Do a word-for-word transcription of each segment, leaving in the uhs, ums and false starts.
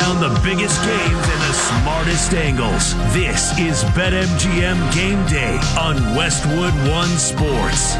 down the biggest games and the smartest angles. This is BetMGM Game Day on Westwood One Sports.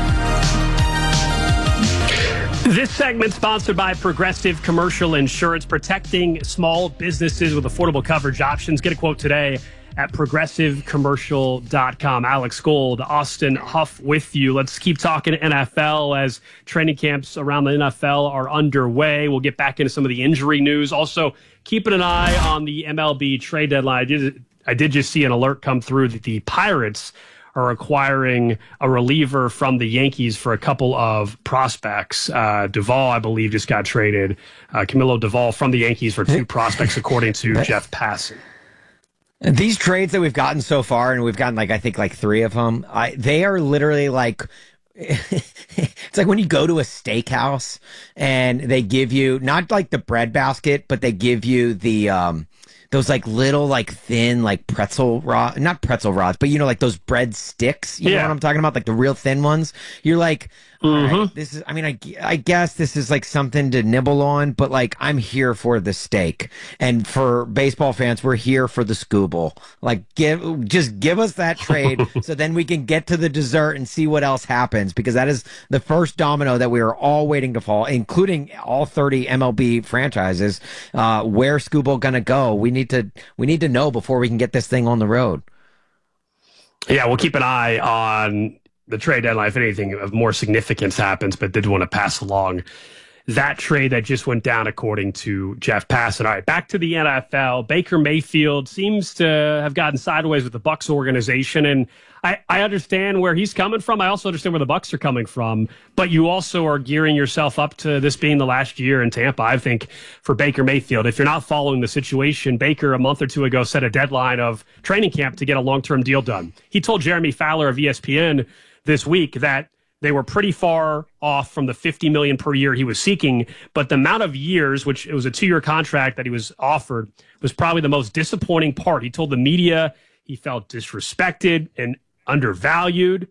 This segment sponsored by Progressive Commercial Insurance, protecting small businesses with affordable coverage options. Get a quote today at progressive commercial dot com. Alex Gold, Austin Huff with you. Let's keep talking N F L as training camps around the N F L are underway. We'll get back into some of the injury news. Also, keeping an eye on the M L B trade deadline. I did, I did just see an alert come through that the Pirates are acquiring a reliever from the Yankees for a couple of prospects. Uh, Duvall, I believe, just got traded. Uh, Camilo Duvall from the Yankees for two prospects, according to Jeff Passan. These trades that we've gotten so far, and we've gotten like I think like three of them, I, they are literally like it's like when you go to a steakhouse and they give you not like the bread basket, but they give you the um those like little like thin like pretzel rod, not pretzel rods, but you know like those bread sticks. You yeah. know what I'm talking about, like the real thin ones. You're like, mm-hmm. all right, this is. I mean, I, I guess this is like something to nibble on, but like I'm here for the steak, and for baseball fans, we're here for the Scooble. Like, give just give us that trade, so then we can get to the dessert and see what else happens, because that is the first domino that we are all waiting to fall, including all thirty M L B franchises. Uh, where Scooble gonna go? We need to we need to know before we can get this thing on the road. Yeah, we'll keep an eye on the trade deadline if anything of more significance happens, but did want to pass along that trade that just went down, according to Jeff Passan. All right, back to the N F L. Baker Mayfield seems to have gotten sideways with the Bucs organization, and I, I understand where he's coming from. I also understand where the Bucs are coming from, but you also are gearing yourself up to this being the last year in Tampa. I think for Baker Mayfield, if you're not following the situation, Baker a month or two ago set a deadline of training camp to get a long-term deal done. He told Jeremy Fowler of E S P N this week that they were pretty far off from the fifty million dollars per year he was seeking, but the amount of years, which it was a two-year contract that he was offered, was probably the most disappointing part. He told the media he felt disrespected and undervalued.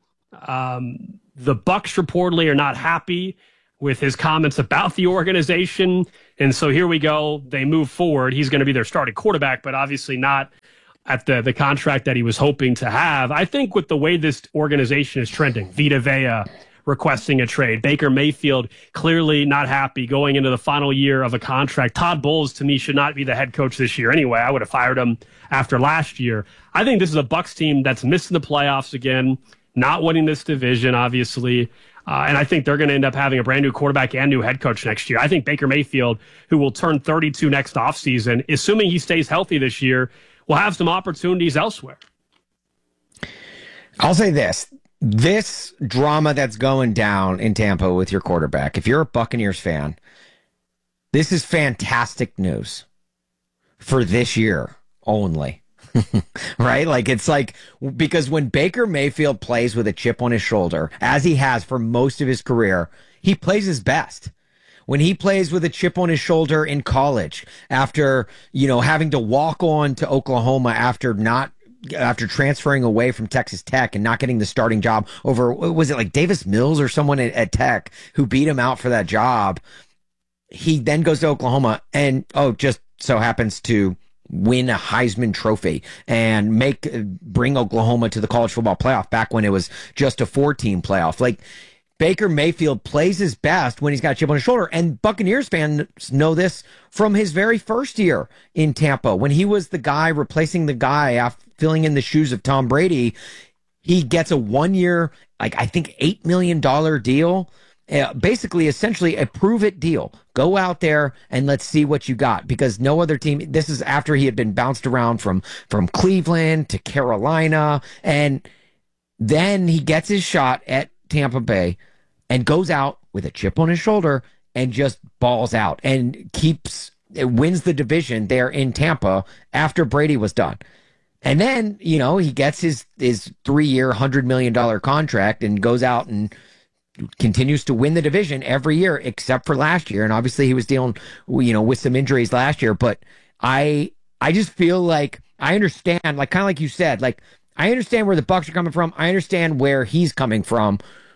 Um, the Bucs reportedly are not happy with his comments about the organization, and so here we go. They move forward. He's going to be their starting quarterback, but obviously not at the, the contract that he was hoping to have. I think with the way this organization is trending, Vita Vea requesting a trade, Baker Mayfield clearly not happy going into the final year of a contract. Todd Bowles, to me, should not be the head coach this year anyway. I would have fired him after last year. I think this is a Bucs team that's missing the playoffs again, not winning this division, obviously. Uh, and I think they're going to end up having a brand new quarterback and new head coach next year. I think Baker Mayfield, who will turn thirty-two next offseason, assuming he stays healthy this year, will have some opportunities elsewhere. I'll say this. This drama that's going down in Tampa with your quarterback, if you're a Buccaneers fan, this is fantastic news for this year only. Right? Like, it's like, because when Baker Mayfield plays with a chip on his shoulder, as he has for most of his career, he plays his best. When he plays with a chip on his shoulder in college, after, you know, having to walk on to Oklahoma after not after transferring away from Texas Tech and not getting the starting job over, was it like Davis Mills or someone at, at Tech who beat him out for that job? He then goes to Oklahoma and, oh, just so happens to win a Heisman Trophy and make bring Oklahoma to the college football playoff back when it was just a four-team playoff. Like, Baker Mayfield plays his best when he's got a chip on his shoulder, and Buccaneers fans know this from his very first year in Tampa when he was the guy replacing the guy after filling in the shoes of Tom Brady. He gets a one-year, like I think eight million dollars deal, uh, basically essentially a prove-it deal. Go out there and let's see what you got, because no other team, this is after he had been bounced around from, from Cleveland to Carolina, and then he gets his shot at Tampa Bay and goes out with a chip on his shoulder and just balls out and keeps, wins the division there in Tampa after Brady was done. And then, you know, he gets his, his three-year, one hundred million dollars contract and goes out and continues to win the division every year except for last year. And obviously he was dealing, you know, with some injuries last year. But I I just feel like I understand, like kind of like you said, like I understand where the Bucs are coming from. I understand where he's coming from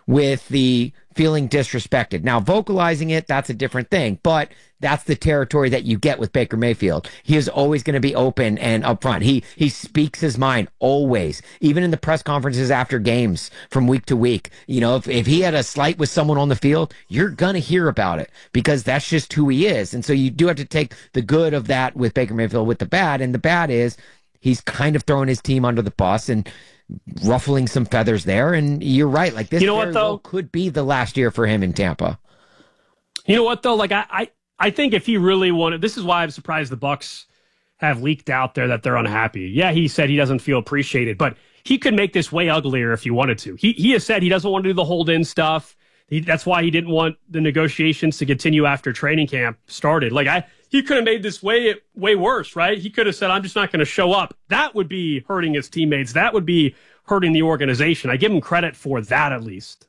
with the feeling disrespected. Now, vocalizing it, that's a different thing, but that's the territory that you get with Baker Mayfield. He is always going to be open and upfront. He he speaks his mind always, even in the press conferences after games from week to week. You know, if, if he had a slight with someone on the field, you're going to hear about it because that's just who he is. And so you do have to take the good of that with Baker Mayfield with the bad. And the bad is he's kind of throwing his team under the bus and ruffling some feathers there. And you're right. Like this you know what, though? Well could be the last year for him in Tampa. You know what, though? Like, I, I, I think if he really wanted, this is why I'm surprised the Bucs have leaked out there that they're unhappy. Yeah, he said he doesn't feel appreciated, but he could make this way uglier if he wanted to. He he has said he doesn't want to do the hold-in stuff. He, that's why he didn't want the negotiations to continue after training camp started. Like, I, he could have made this way way worse, right? He could have said, I'm just not going to show up. That would be hurting his teammates. That would be hurting the organization. I give him credit for that at least.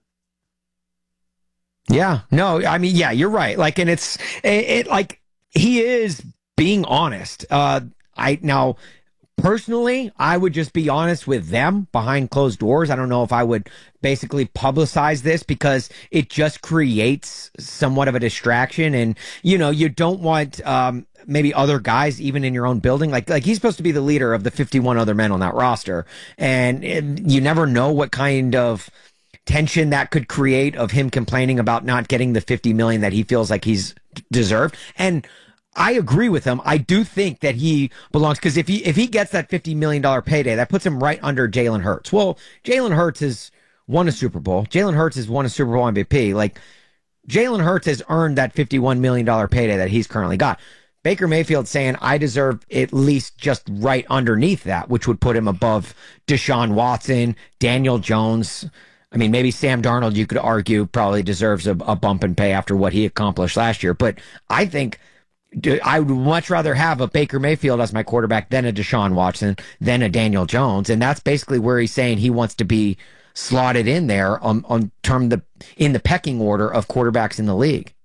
Yeah, no, I mean, yeah, you're right. Like, and it's it, it like he is being honest. Uh, I now personally, I would just be honest with them behind closed doors. I don't know if I would basically publicize this because it just creates somewhat of a distraction, and you know, you don't want um, maybe other guys even in your own building. Like, like he's supposed to be the leader of the fifty-one other men on that roster, and it, you never know what kind of tension that could create of him complaining about not getting the fifty million that he feels like he's deserved. And I agree with him. I do think that he belongs, because if he if he gets that fifty million dollars payday, that puts him right under Jalen Hurts. Well, Jalen Hurts has won a Super Bowl. Jalen Hurts has won a Super Bowl M V P. Like, Jalen Hurts has earned that fifty-one million dollars payday that he's currently got. Baker Mayfield saying, I deserve at least just right underneath that, which would put him above Deshaun Watson, Daniel Jones. I mean, maybe Sam Darnold, you could argue, probably deserves a, a bump in pay after what he accomplished last year. But I think I would much rather have a Baker Mayfield as my quarterback than a Deshaun Watson, than a Daniel Jones. And that's basically where he's saying he wants to be slotted in there on, on term the in the pecking order of quarterbacks in the league.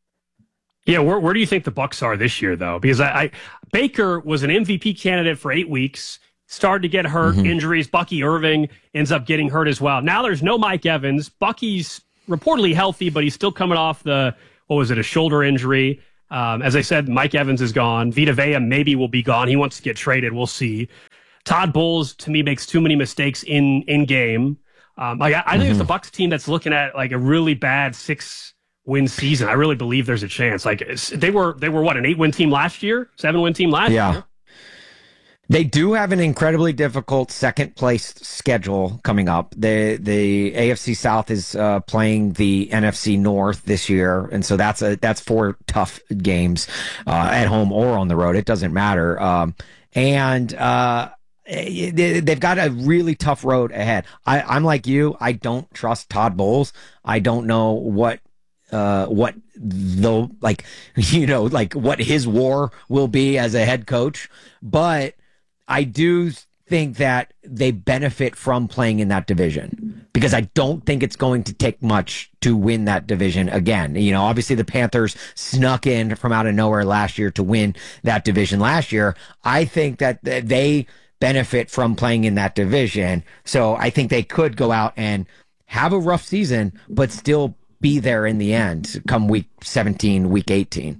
Yeah, where where do you think the Bucs are this year, though? Because I, I Baker was an M V P candidate for eight weeks. Started to get hurt, mm-hmm. injuries. Bucky Irving ends up getting hurt as well. Now there's no Mike Evans. Bucky's reportedly healthy, but he's still coming off the, what was it, a shoulder injury. Um, as I said, Mike Evans is gone. Vita Vea maybe will be gone. He wants to get traded. We'll see. Todd Bowles, to me, makes too many mistakes in in game. Um, like I, I think mm-hmm. it's the Bucs team that's looking at like a really bad six win season. I really believe there's a chance. Like it's, they were, they were what, an eight win team last year, seven win team last yeah. year. They do have an incredibly difficult second place schedule coming up. The the A F C South is uh, playing the N F C North this year, and so that's a that's four tough games uh, at home or on the road. It doesn't matter. Um, and uh, they, they've got a really tough road ahead. I, I'm like you. I don't trust Todd Bowles. I don't know what. Uh, what the like, you know, like what his war will be as a head coach, but I do think that they benefit from playing in that division because I don't think it's going to take much to win that division again. You know, obviously the Panthers snuck in from out of nowhere last year to win that division last year. I think that they benefit from playing in that division. So I think they could go out and have a rough season, but still be there in the end come week seventeen, week eighteen.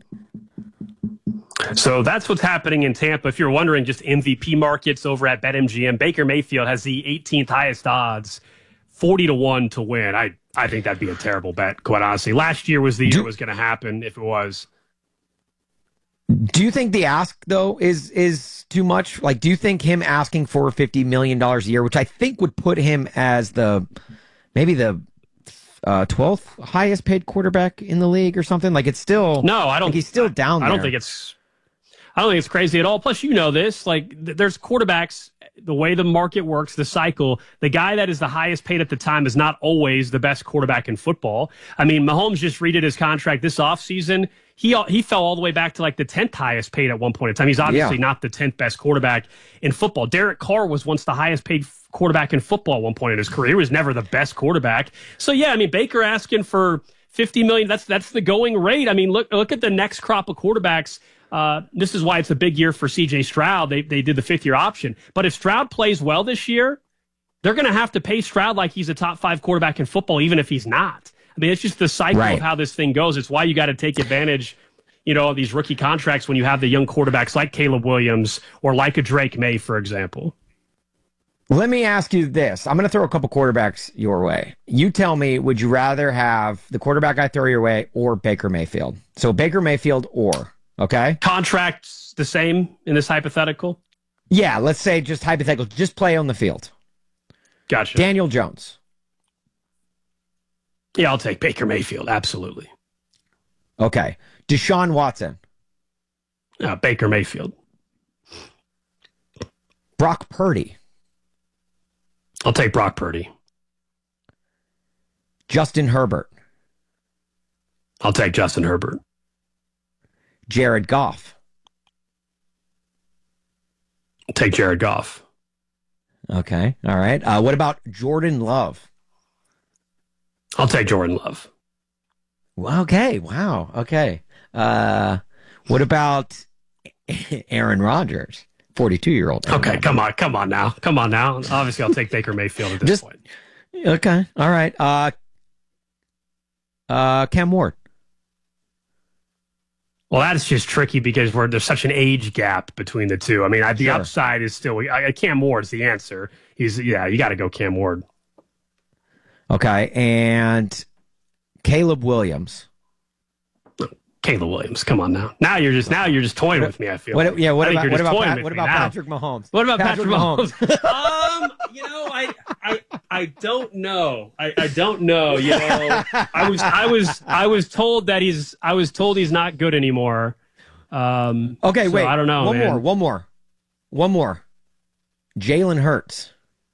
So that's what's happening in Tampa. If you're wondering, just M V P markets over at BetMGM, Baker Mayfield has the eighteenth highest odds, forty to one to win. I, I think that'd be a terrible bet, quite honestly. Last year was the year it was going to happen if it was. Do you think the ask, though, is is too much? Like, do you think him asking for fifty million dollars a year, which I think would put him as the maybe the Uh, twelfth highest paid quarterback in the league or something? Like it's still no, I don't. Like he's still down. I, I there. don't think it's. I don't think it's crazy at all. Plus, you know this. Like, th- there's quarterbacks. The way the market works, the cycle. The guy that is the highest paid at the time is not always the best quarterback in football. I mean, Mahomes just redid his contract this offseason. He he fell all the way back to like the tenth highest paid at one point in time. He's obviously yeah. not the tenth best quarterback in football. Derek Carr was once the highest paid quarterback in football at one point in his career. He was never the best quarterback. So yeah, I mean, Baker asking for fifty million dollars, that's that's the going rate. I mean, look look at the next crop of quarterbacks. Uh, this is why it's a big year for C J Stroud. They they did the fifth year option. But if Stroud plays well this year, they're going to have to pay Stroud like he's a top five quarterback in football, even if he's not. I mean, it's just the cycle right. of how this thing goes. It's why you got to take advantage, you know, of these rookie contracts when you have the young quarterbacks like Caleb Williams or like a Drake May, for example. Let me ask you this. I'm going to throw a couple quarterbacks your way. You tell me, would you rather have the quarterback I throw your way or Baker Mayfield? So Baker Mayfield or, okay? Contracts the same in this hypothetical? Yeah, let's say just hypothetical. Just play on the field. Gotcha. Daniel Jones. Yeah, I'll take Baker Mayfield. Absolutely. Okay. Deshaun Watson. Uh, Baker Mayfield. Brock Purdy. I'll take Brock Purdy. Justin Herbert. I'll take Justin Herbert. Jared Goff. I'll take Jared Goff. Okay. All right. Uh, what about Jordan Love? I'll take Jordan Love. Okay. Wow. Okay. Uh, what about Aaron Rodgers? forty-two-year-old. Okay, come on, come on now. Come on now. Obviously, I'll take Baker Mayfield at this Just, point. Okay, all right. Uh, uh, Cam Ward. Well, that's just tricky because we're, there's such an age gap between the two. I mean, I, the Sure. upside is still I, Cam Ward's the answer. He's yeah, you got to go Cam Ward. Okay, and Caleb Williams. Caleb Williams, come on now. Now you're just now you're just toying with me. I feel. What, like. yeah. What I think about you're what just about, toying Pat, with what me about now. Patrick Mahomes? What about Patrick, Patrick Mahomes? um, you know, I, I, I don't know. I, I don't know. You know, I was, I was, I was told that he's, I was told he's not good anymore. Um, Okay, so wait. I don't know. One man. more. One more. One more. Jalen Hurts.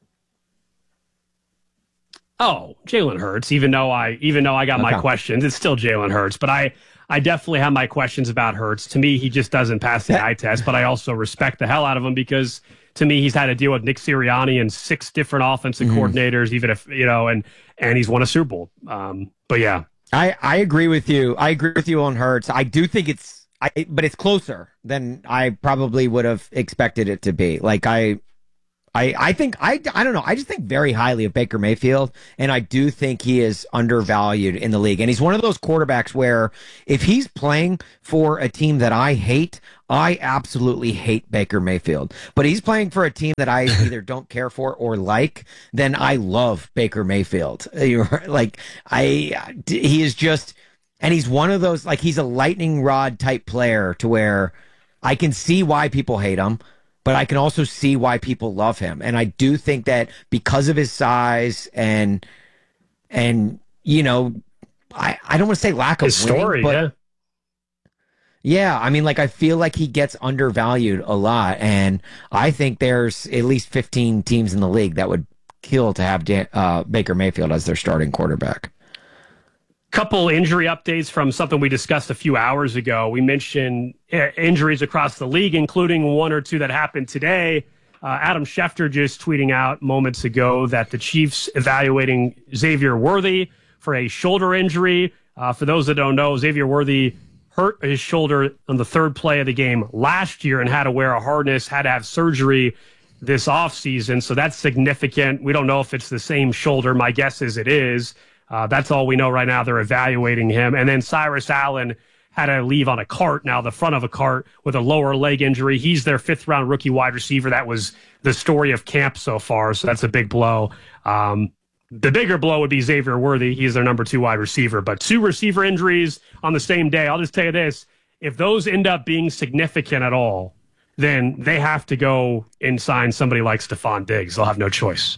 Oh, Jalen Hurts. Even though I, even though I got Okay. my questions, it's still Jalen Hurts. But I, I definitely have my questions about Hurts. To me, he just doesn't pass the eye test. But I also respect the hell out of him because to me, he's had to deal with Nick Sirianni and six different offensive mm-hmm. coordinators, even if you know, and and he's won a Super Bowl. Um, but yeah, I I agree with you. I agree with you on Hurts. I do think it's, I but it's closer than I probably would have expected it to be. Like I. I, I think, I, I don't know, I just think very highly of Baker Mayfield, and I do think he is undervalued in the league. And he's one of those quarterbacks where if he's playing for a team that I hate, I absolutely hate Baker Mayfield. But he's playing for a team that I either don't care for or like, then I love Baker Mayfield. Like, I, he is just, and he's one of those, like, he's a lightning rod type player to where I can see why people hate him, but I can also see why people love him. And I do think that because of his size and, and you know, I, I don't want to say lack of his winning, story, but yeah. Yeah, I mean, like, I feel like he gets undervalued a lot. And I think there's at least fifteen teams in the league that would kill to have Dan, uh, Baker Mayfield as their starting quarterback. Couple injury updates from something we discussed a few hours ago. We mentioned uh, injuries across the league, including one or two that happened today. Uh, Adam Schefter just tweeting out moments ago that the Chiefs evaluating Xavier Worthy for a shoulder injury. Uh, for those that don't know, Xavier Worthy hurt his shoulder on the third play of the game last year and had to wear a harness, had to have surgery this offseason. So that's significant. We don't know if it's the same shoulder. My guess is it is. Uh, that's all we know right now. They're evaluating him. And then Cyrus Allen had to leave on a cart, now the front of a cart, with a lower leg injury. He's their fifth-round rookie wide receiver. That was the story of camp so far, so that's a big blow. Um, the bigger blow would be Xavier Worthy. He's their number two wide receiver. But two receiver injuries on the same day. I'll just tell you this. If those end up being significant at all, then they have to go and sign somebody like Stephon Diggs. They'll have no choice.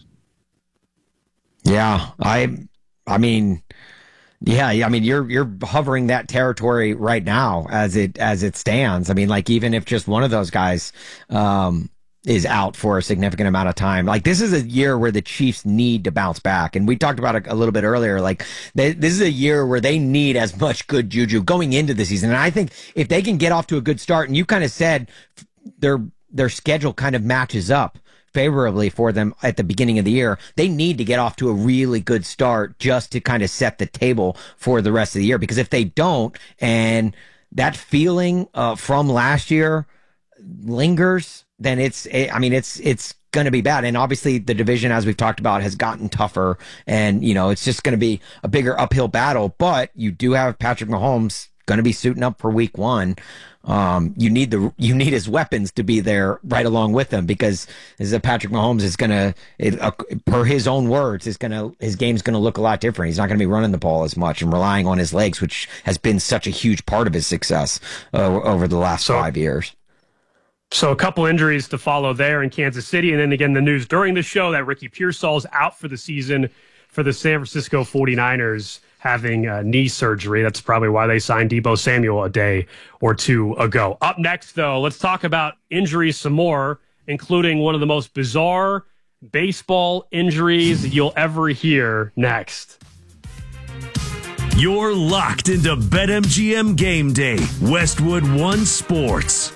Yeah, I... I mean, yeah, I mean, you're you're hovering that territory right now as it as it stands. I mean, like, even if just one of those guys um, is out for a significant amount of time, like, this is a year where the Chiefs need to bounce back. And we talked about it a little bit earlier. Like, they, this is a year where they need as much good juju going into the season. And I think if they can get off to a good start, and you kind of said their their schedule kind of matches up favorably for them at the beginning of the year, they need to get off to a really good start just to kind of set the table for the rest of the year. Because if they don't, and that feeling uh, from last year lingers, then it's, I mean, it's, it's going to be bad. And obviously the division, as we've talked about, has gotten tougher, and, you know, it's just going to be a bigger uphill battle. But you do have Patrick Mahomes going to be suiting up for week one. Um, you need the you need his weapons to be there right along with him, because as a Patrick Mahomes is going to, uh, per his own words, is going to his game's going to look a lot different. He's not going to be running the ball as much and relying on his legs, which has been such a huge part of his success uh, over the last so, five years. So a couple injuries to follow there in Kansas City, and then again the news during the show that Ricky Pearsall is out for the season for the San Francisco forty-niners, having uh, knee surgery. That's probably why they signed Deebo Samuel a day or two ago. Up next, though, let's talk about injuries some more, including one of the most bizarre baseball injuries you'll ever hear next. You're locked into BetMGM Game Day, Westwood One Sports.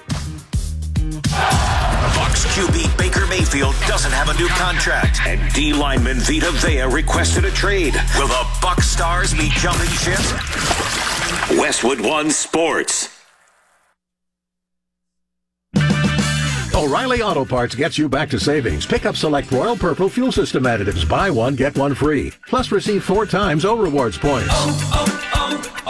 Bucs Q B Baker Mayfield doesn't have a new contract, and D lineman Vita Vea requested a trade. Will the Bucs stars be jumping ship? Westwood One Sports. O'Reilly Auto Parts gets you back to savings. Pick up select Royal Purple fuel system additives. Buy one, get one free. Plus receive four times O Rewards points. Oh,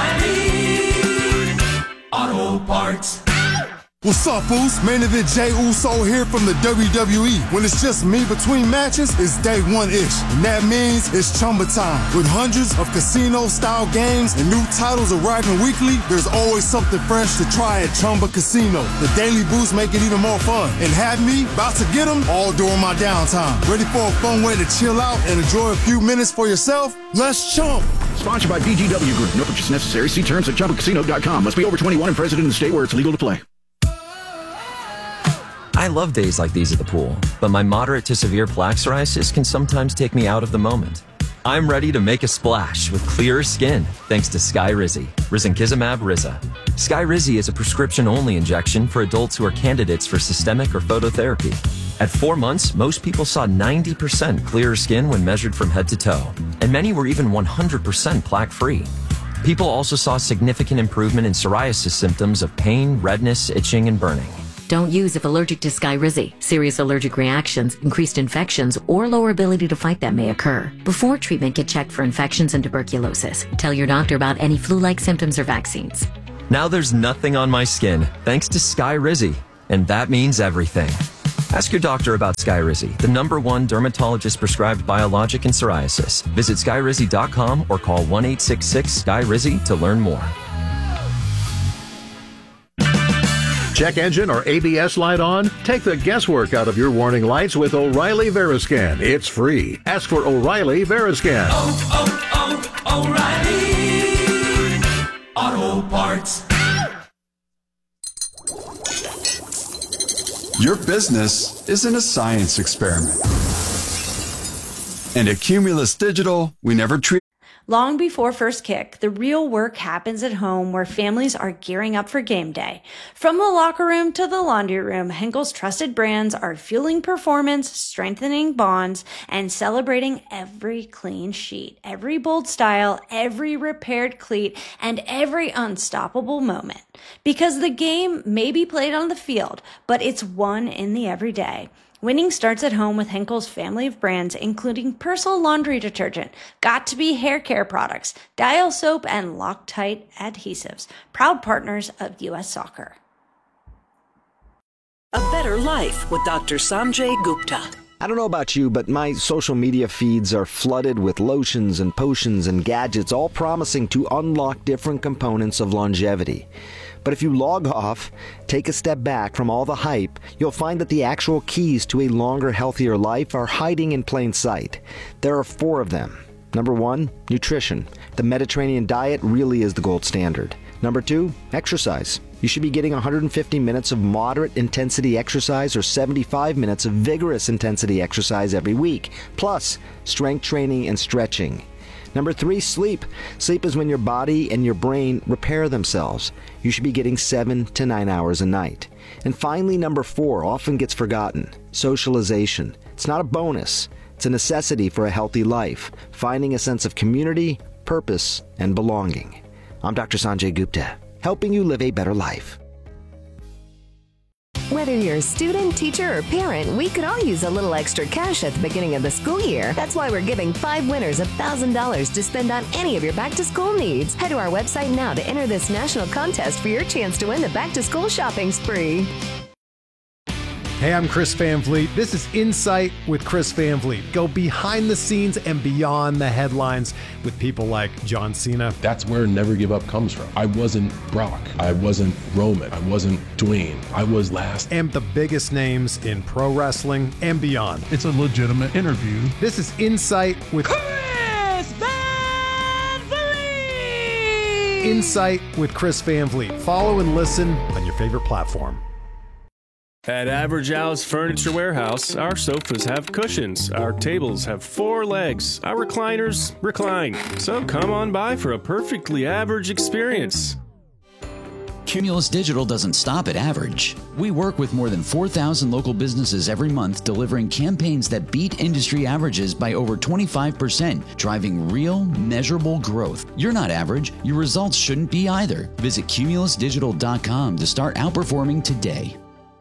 oh, oh, O'Reilly Auto Parts. What's up, Boost? Main event Jey Uso here from the W W E. When it's just me between matches, it's day one-ish. And that means it's Chumba time. With hundreds of casino-style games and new titles arriving weekly, there's always something fresh to try at Chumba Casino. The Daily Boost make it even more fun. And have me about to get them all during my downtime. Ready for a fun way to chill out and enjoy a few minutes for yourself? Let's chump! Sponsored by B G W Group. No purchase necessary. See terms at chumba casino dot com. Must be over twenty-one and present in the state where it's legal to play. I love days like these at the pool, but my moderate to severe plaque psoriasis can sometimes take me out of the moment. I'm ready to make a splash with clearer skin thanks to Skyrizi, risankizumab Riza. Skyrizi is a prescription-only injection for adults who are candidates for systemic or phototherapy. At four months, most people saw ninety percent clearer skin when measured from head to toe, and many were even one hundred percent plaque-free. People also saw significant improvement in psoriasis symptoms of pain, redness, itching, and burning. Don't use if allergic to Skyrizi. Serious allergic reactions, increased infections, or lower ability to fight them may occur. Before treatment, get checked for infections and tuberculosis. Tell your doctor about any flu-like symptoms or vaccines. Now there's nothing on my skin thanks to Skyrizi, and that means everything. Ask your doctor about Skyrizi, the number one dermatologist-prescribed biologic in psoriasis. Visit skyrizi dot com or call one eight six six Sky Rizi to learn more. Check engine or A B S light on? Take the guesswork out of your warning lights with O'Reilly Veriscan. It's free. Ask for O'Reilly Veriscan. Oh, oh, oh, O'Reilly Auto Parts. Your business isn't a science experiment. And at Cumulus Digital, we never treat. Long before first kick, the real work happens at home where families are gearing up for game day. From the locker room to the laundry room, Henkel's trusted brands are fueling performance, strengthening bonds, and celebrating every clean sheet, every bold style, every repaired cleat, and every unstoppable moment. Because the game may be played on the field, but it's won in the everyday. Winning starts at home with Henkel's family of brands, including Persil laundry detergent, Got2b hair care products, Dial soap, and Loctite adhesives, proud partners of U S Soccer. A better life with Doctor Sanjay Gupta. I don't know about you, but my social media feeds are flooded with lotions and potions and gadgets, all promising to unlock different components of longevity. But if you log off, take a step back from all the hype, you'll find that the actual keys to a longer, healthier life are hiding in plain sight. There are four of them. Number one, nutrition. The Mediterranean diet really is the gold standard. Number two, exercise. You should be getting one hundred fifty minutes of moderate intensity exercise or seventy-five minutes of vigorous intensity exercise every week, plus strength training and stretching. Number three, sleep. Sleep is when your body and your brain repair themselves. You should be getting seven to nine hours a night. And finally, number four, often gets forgotten, socialization. It's not a bonus. It's a necessity for a healthy life, finding a sense of community, purpose, and belonging. I'm Doctor Sanjay Gupta, helping you live a better life. Whether you're a student, teacher, or parent, we could all use a little extra cash at the beginning of the school year. That's why we're giving five winners one thousand dollars to spend on any of your back-to-school needs. Head to our website now to enter this national contest for your chance to win the back-to-school shopping spree. Hey, I'm Chris Van Vliet. This is Insight with Chris Van Vliet. Go behind the scenes and beyond the headlines with people like John Cena. That's where Never Give Up comes from. I wasn't Brock. I wasn't Roman. I wasn't Dwayne. I was last. And the biggest names in pro wrestling and beyond. It's a legitimate interview. This is Insight with Chris Van Vliet. Insight with Chris Van Vliet. Follow and listen on your favorite platform. At Average Al's Furniture Warehouse, our sofas have cushions, our tables have four legs, our recliners recline. So come on by for a perfectly average experience. Cumulus Digital doesn't stop at average. We work with more than four thousand local businesses every month, delivering campaigns that beat industry averages by over twenty-five percent, driving real, measurable growth. You're not average. Your results shouldn't be either. Visit cumulus digital dot com to start outperforming today.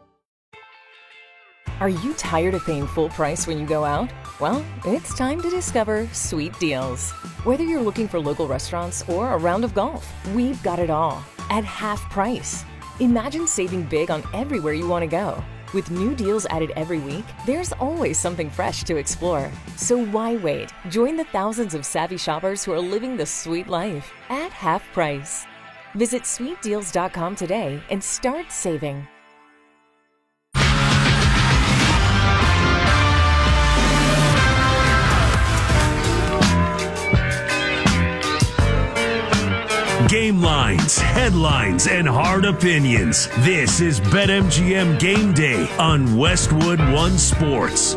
Are you tired of paying full price when you go out? Well, it's time to discover Sweet Deals. Whether you're looking for local restaurants or a round of golf, we've got it all at half price. Imagine saving big on everywhere you want to go. With new deals added every week, there's always something fresh to explore. So why wait? Join the thousands of savvy shoppers who are living the sweet life at half price. Visit sweet deals dot com today and start saving. Game lines, headlines, and hard opinions. This is BetMGM Game Day on Westwood One Sports.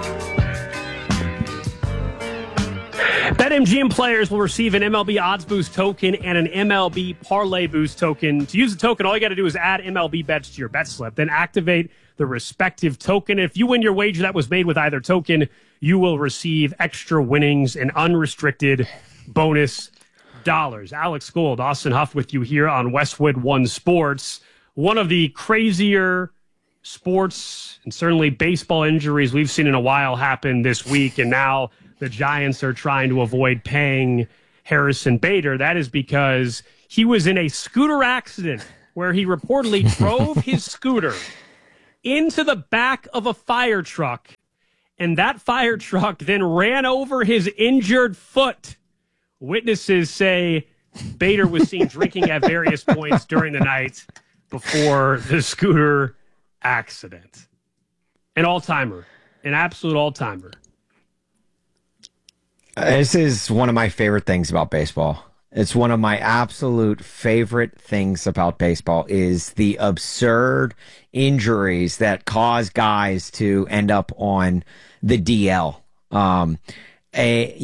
BetMGM players will receive an M L B Odds Boost token and an M L B Parlay Boost token. To use the token, all you got to do is add M L B bets to your bet slip, then activate the respective token. If you win your wager that was made with either token, you will receive extra winnings and unrestricted bonus dollars. Alex Gold, Austin Huff with you here on Westwood One Sports. One of the crazier sports and certainly baseball injuries we've seen in a while happen this week, and now the Giants are trying to avoid paying Harrison Bader. That is because he was in a scooter accident where he reportedly drove his scooter into the back of a fire truck, and that fire truck then ran over his injured foot. Witnesses say Bader was seen drinking at various points during the night before the scooter accident. An all-timer, an absolute all-timer. This is one of my favorite things about baseball. It's one of my absolute favorite things about baseball is the absurd injuries that cause guys to end up on the D L. Um, a